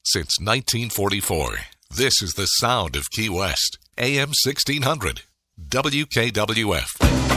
Since 1944, this is the sound of Key West. AM 1600. WKWF.